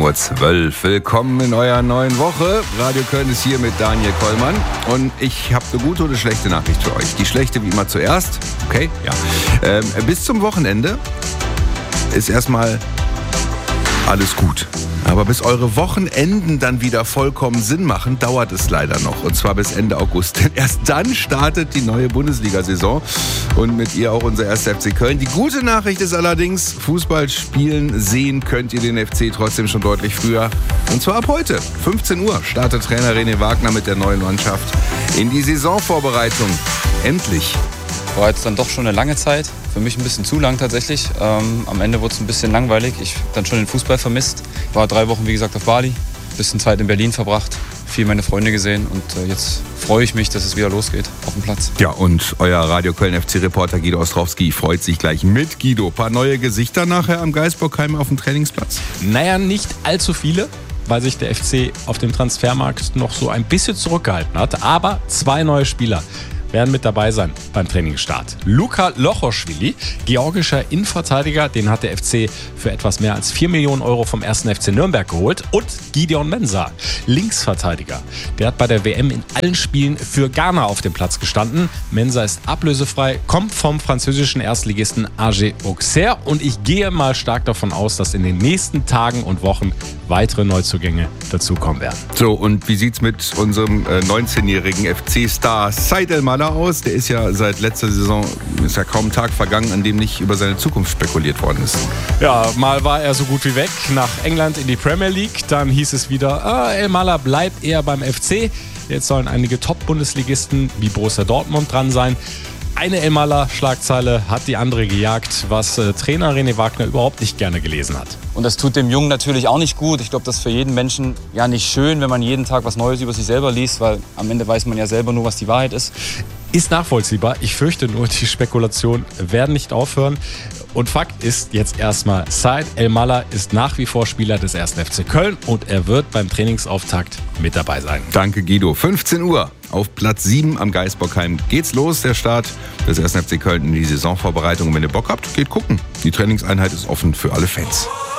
7:12 Uhr. Willkommen in eurer neuen Woche. Radio Köln ist hier mit Daniel Kollmann. Und ich habe eine gute und eine schlechte Nachricht für euch. Die schlechte wie immer zuerst. Okay, ja. Bis zum Wochenende ist erstmal alles gut. Aber bis eure Wochenenden dann wieder vollkommen Sinn machen, dauert es leider noch. Und zwar bis Ende August. Denn erst dann startet die neue Bundesliga-Saison. Und mit ihr auch unser 1. FC Köln. Die gute Nachricht ist allerdings, Fußball spielen, sehen könnt ihr den FC trotzdem schon deutlich früher. Und zwar ab heute, 15 Uhr, startet Trainer René Wagner mit der neuen Mannschaft in die Saisonvorbereitung. Endlich. War jetzt dann doch schon eine lange Zeit. Für mich ein bisschen zu lang tatsächlich. Am Ende wurde es ein bisschen langweilig. Ich habe dann schon den Fußball vermisst. War 3 Wochen, wie gesagt, auf Bali. Ein bisschen Zeit in Berlin verbracht. Viel meine Freunde gesehen. Und jetzt freue ich mich, dass es wieder losgeht auf dem Platz. Ja, und euer Radio Köln FC-Reporter Guido Ostrowski freut sich gleich mit Guido. Ein paar neue Gesichter nachher am Geisbockheim auf dem Trainingsplatz? Naja, nicht allzu viele, weil sich der FC auf dem Transfermarkt noch so ein bisschen zurückgehalten hat. Aber 2 neue Spieler werden mit dabei sein beim Trainingsstart. Luka Lochoschwili, georgischer Innenverteidiger, den hat der FC für etwas mehr als 4 Millionen Euro vom 1. FC Nürnberg geholt. Und Gideon Mensah, Linksverteidiger. Der hat bei der WM in allen Spielen für Ghana auf dem Platz gestanden. Mensah ist ablösefrei, kommt vom französischen Erstligisten AG Auxerre. Und ich gehe mal stark davon aus, dass in den nächsten Tagen und Wochen weitere Neuzugänge dazukommen werden. So, und wie sieht's mit unserem 19-jährigen FC-Star Said El-Mallah aus? Der ist ja seit letzter Saison, ist ja kaum ein Tag vergangen, an dem nicht über seine Zukunft spekuliert worden ist. Ja, mal war er so gut wie weg, nach England in die Premier League. Dann hieß es wieder, El-Mallah bleibt eher beim FC. Jetzt sollen einige Top-Bundesligisten wie Borussia Dortmund dran sein. Eine El-Mallah-Schlagzeile hat die andere gejagt, was Trainer René Wagner überhaupt nicht gerne gelesen hat. Und das tut dem Jungen natürlich auch nicht gut. Ich glaube, das ist für jeden Menschen ja nicht schön, wenn man jeden Tag was Neues über sich selber liest, weil am Ende weiß man ja selber nur, was die Wahrheit ist. Ist nachvollziehbar. Ich fürchte nur, die Spekulationen werden nicht aufhören. Und Fakt ist jetzt erstmal, Said El-Mallah ist nach wie vor Spieler des 1. FC Köln und er wird beim Trainingsauftakt mit dabei sein. Danke, Guido. 15 Uhr auf Platz 7 am Geisbockheim geht's los, der Start des 1. FC Köln in die Saisonvorbereitung. Und wenn ihr Bock habt, geht gucken. Die Trainingseinheit ist offen für alle Fans.